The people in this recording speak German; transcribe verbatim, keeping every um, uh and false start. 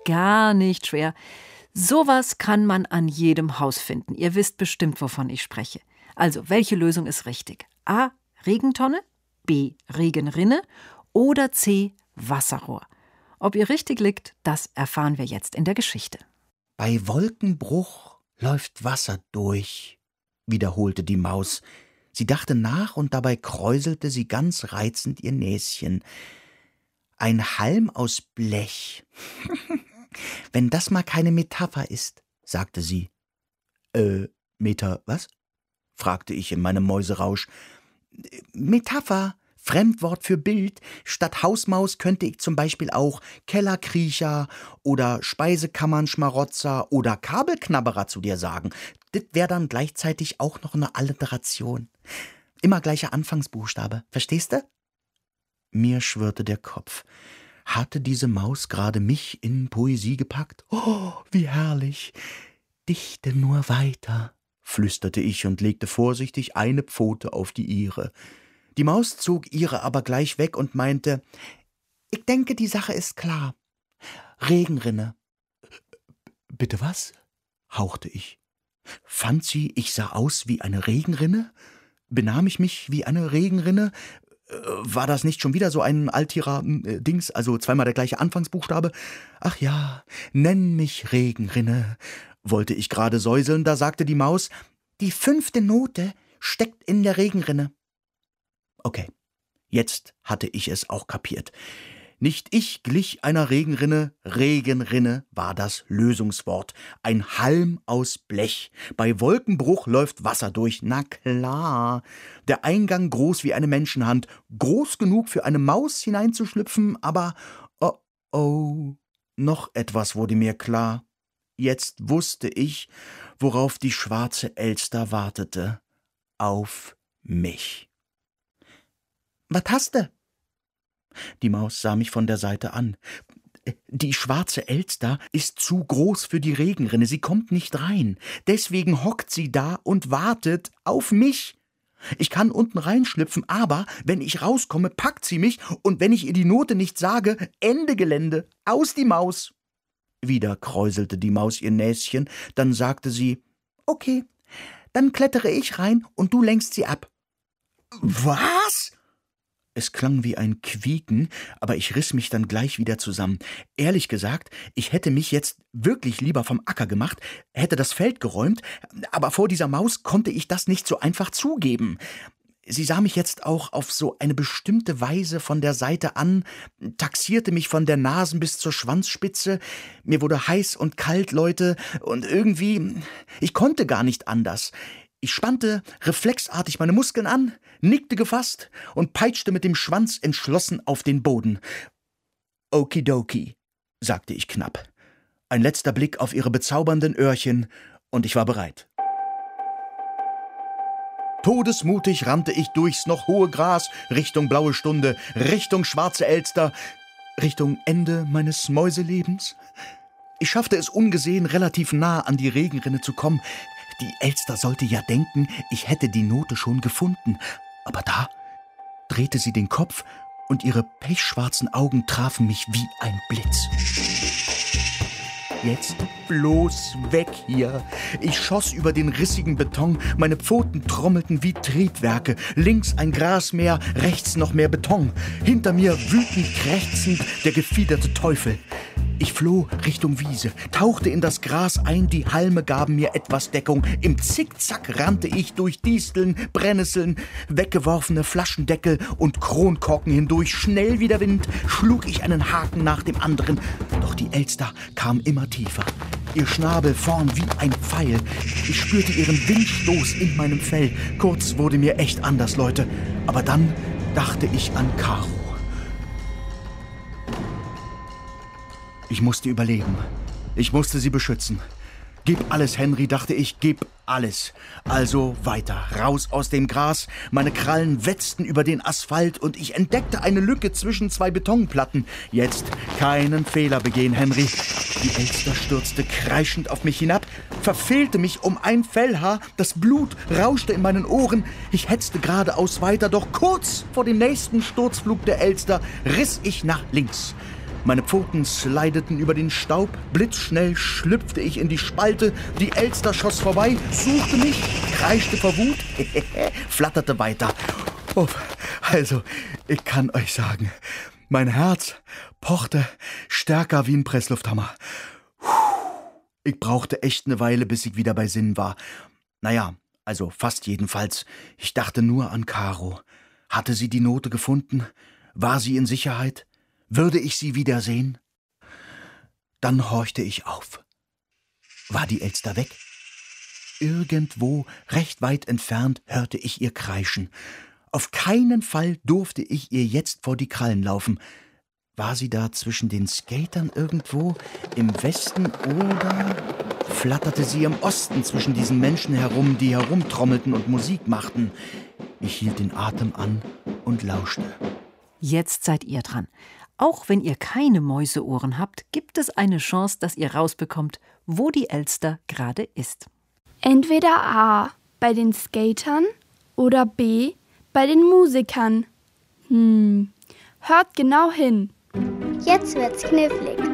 gar nicht schwer. Sowas kann man an jedem Haus finden. Ihr wisst bestimmt, wovon ich spreche. Also, welche Lösung ist richtig? A. Regentonne, B. Regenrinne oder C. Wasserrohr. Ob ihr richtig liegt, das erfahren wir jetzt in der Geschichte. Bei Wolkenbruch läuft Wasser durch, wiederholte die Maus. Sie dachte nach und dabei kräuselte sie ganz reizend ihr Näschen. Ein Halm aus Blech. Wenn das mal keine Metapher ist, sagte sie. Äh, Meta, was? Fragte ich in meinem Mäuserausch. Metapher, Fremdwort für Bild. Statt Hausmaus könnte ich zum Beispiel auch Kellerkriecher oder Speisekammernschmarotzer oder Kabelknabberer zu dir sagen. Das wäre dann gleichzeitig auch noch eine Alliteration. Immer gleicher Anfangsbuchstabe, verstehst du? Mir schwirrte der Kopf. Hatte diese Maus gerade mich in Poesie gepackt? Oh, wie herrlich! Dichte nur weiter, flüsterte ich und legte vorsichtig eine Pfote auf die ihre. Die Maus zog ihre aber gleich weg und meinte, ich denke, die Sache ist klar. Regenrinne. Bitte was? Hauchte ich. Fand sie, ich sah aus wie eine Regenrinne? Benahm ich mich wie eine Regenrinne? War das nicht schon wieder so ein Altierer äh, Dings, also zweimal der gleiche Anfangsbuchstabe? Ach ja, nenn mich Regenrinne, wollte ich gerade säuseln, da sagte die Maus, die fünfte Note steckt in der Regenrinne. Okay, jetzt hatte ich es auch kapiert. Nicht ich glich einer Regenrinne, Regenrinne war das Lösungswort. Ein Halm aus Blech. Bei Wolkenbruch läuft Wasser durch, na klar. Der Eingang groß wie eine Menschenhand, groß genug für eine Maus hineinzuschlüpfen, aber oh oh, noch etwas wurde mir klar. Jetzt wusste ich, worauf die schwarze Elster wartete. Auf mich. Was hast du? Die Maus sah mich von der Seite an. Die schwarze Elster ist zu groß für die Regenrinne, sie kommt nicht rein. Deswegen hockt sie da und wartet auf mich. Ich kann unten reinschlüpfen, aber wenn ich rauskomme, packt sie mich und wenn ich ihr die Note nicht sage, Ende Gelände, aus die Maus. Wieder kräuselte die Maus ihr Näschen, dann sagte sie, okay, dann klettere ich rein und du lenkst sie ab. Was? Es klang wie ein Quieken, aber ich riss mich dann gleich wieder zusammen. Ehrlich gesagt, ich hätte mich jetzt wirklich lieber vom Acker gemacht, hätte das Feld geräumt, aber vor dieser Maus konnte ich das nicht so einfach zugeben. Sie sah mich jetzt auch auf so eine bestimmte Weise von der Seite an, taxierte mich von der Nasen bis zur Schwanzspitze. Mir wurde heiß und kalt, Leute, und irgendwie, ich konnte gar nicht anders. Ich spannte reflexartig meine Muskeln an, nickte gefasst und peitschte mit dem Schwanz entschlossen auf den Boden. Okidoki, sagte ich knapp. Ein letzter Blick auf ihre bezaubernden Öhrchen, und ich war bereit. Todesmutig rannte ich durchs noch hohe Gras, Richtung blaue Stunde, Richtung schwarze Elster, Richtung Ende meines Mäuselebens. Ich schaffte es ungesehen, relativ nah an die Regenrinne zu kommen. Die Elster sollte ja denken, ich hätte die Note schon gefunden. Aber da drehte sie den Kopf und ihre pechschwarzen Augen trafen mich wie ein Blitz. Jetzt bloß weg hier. Ich schoss über den rissigen Beton, meine Pfoten trommelten wie Triebwerke. Links ein Grasmeer, rechts noch mehr Beton. Hinter mir wütend krächzend der gefiederte Teufel. Ich floh Richtung Wiese, tauchte in das Gras ein, die Halme gaben mir etwas Deckung. Im Zickzack rannte ich durch Disteln, Brennnesseln, weggeworfene Flaschendeckel und Kronkorken hindurch. Schnell wie der Wind schlug ich einen Haken nach dem anderen. Doch die Elster kam immer tiefer. Ihr Schnabel vorn wie ein Pfeil. Ich spürte ihren Windstoß in meinem Fell. Kurz wurde mir echt anders, Leute. Aber dann dachte ich an Caro. Ich musste überleben. Ich musste sie beschützen. Gib alles, Henry, dachte ich, gib alles. Also weiter, raus aus dem Gras. Meine Krallen wetzten über den Asphalt und ich entdeckte eine Lücke zwischen zwei Betonplatten. Jetzt keinen Fehler begehen, Henry. Die Elster stürzte kreischend auf mich hinab, verfehlte mich um ein Fellhaar. Das Blut rauschte in meinen Ohren. Ich hetzte geradeaus weiter, doch kurz vor dem nächsten Sturzflug der Elster riss ich nach links. Meine Pfoten slideten über den Staub. Blitzschnell schlüpfte ich in die Spalte. Die Elster schoss vorbei, suchte mich, kreischte vor Wut, flatterte weiter. Oh, also, ich kann euch sagen, mein Herz pochte stärker wie ein Presslufthammer. Ich brauchte echt eine Weile, bis ich wieder bei Sinnen war. Naja, also fast jedenfalls. Ich dachte nur an Caro. Hatte sie die Note gefunden? War sie in Sicherheit? Würde ich sie wiedersehen? Dann horchte ich auf. War die Elster weg? Irgendwo, recht weit entfernt, hörte ich ihr kreischen. Auf keinen Fall durfte ich ihr jetzt vor die Krallen laufen. War sie da zwischen den Skatern irgendwo im Westen oder flatterte sie im Osten zwischen diesen Menschen herum, die herumtrommelten und Musik machten? Ich hielt den Atem an und lauschte. Jetzt seid ihr dran. Auch wenn ihr keine Mäuseohren habt, gibt es eine Chance, dass ihr rausbekommt, wo die Elster gerade ist. Entweder A, bei den Skatern oder B, bei den Musikern. Hm, hört genau hin. Jetzt wird's knifflig.